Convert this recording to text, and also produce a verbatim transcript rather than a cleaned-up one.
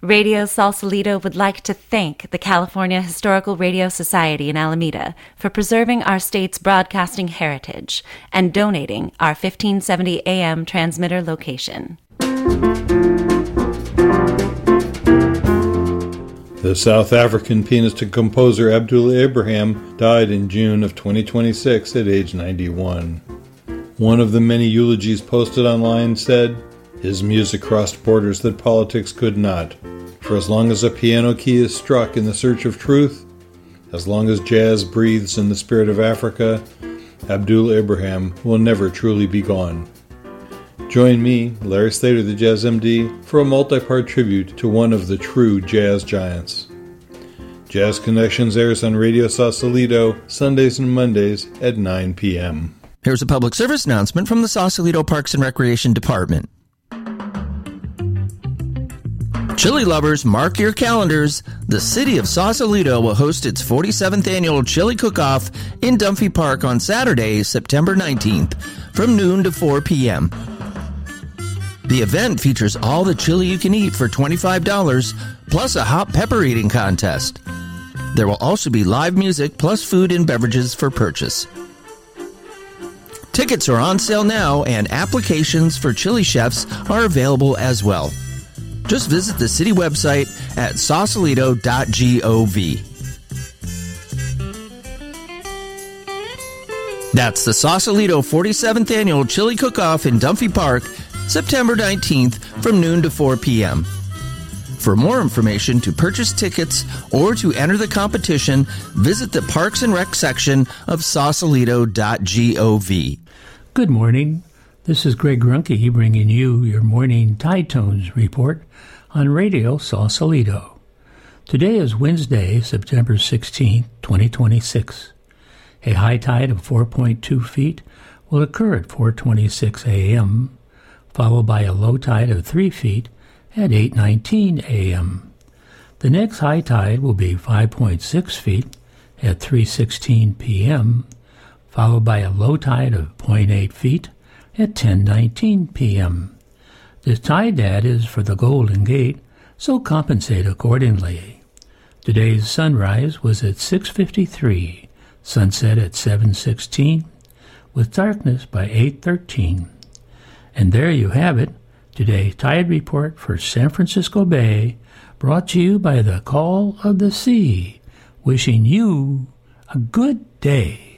Radio Sausalito would like to thank the California Historical Radio Society in Alameda for preserving our state's broadcasting heritage and donating our fifteen seventy A M transmitter location. The South African pianist and composer Abdul Abraham died in June of twenty twenty-six at age ninety-one. One of the many eulogies posted online said, "His music crossed borders that politics could not. For as long as a piano key is struck in the search of truth, as long as jazz breathes in the spirit of Africa, Abdul Abraham will never truly be gone." Join me, Larry Slater, the Jazz M D, for a multi-part tribute to one of the true jazz giants. Jazz Connections airs on Radio Sausalito Sundays and Mondays at nine p.m. Here's a public service announcement from the Sausalito Parks and Recreation Department. Chili lovers, mark your calendars. The city of Sausalito will host its forty-seventh annual Chili Cook-Off in Dunphy Park on Saturday, September nineteenth, from noon to four p.m. The event features all the chili you can eat for twenty-five dollars, plus a hot pepper eating contest. There will also be live music, plus food and beverages for purchase. Tickets are on sale now, and applications for chili chefs are available as well. Just visit the city website at sausalito dot gov. That's the Sausalito forty-seventh Annual Chili Cook-Off in Dunphy Park, September nineteenth from noon to four p.m. For more information, to purchase tickets, or to enter the competition, visit the Parks and Rec section of sausalito dot gov. Good morning. This is Greg Grunke bringing you your morning Tide Tones report on Radio Sausalito. Today is Wednesday, September sixteenth, twenty twenty-six. A high tide of four point two feet will occur at four twenty-six a.m., followed by a low tide of three feet at eight nineteen a.m. The next high tide will be five point six feet at three sixteen p.m., followed by a low tide of zero point eight feet at ten nineteen p.m. The tide data is for the Golden Gate, so compensate accordingly. Today's sunrise was at six fifty-three, sunset at seven sixteen, with darkness by eight thirteen. And there you have it, today's tide report for San Francisco Bay, brought to you by the Call of the Sea, wishing you a good day.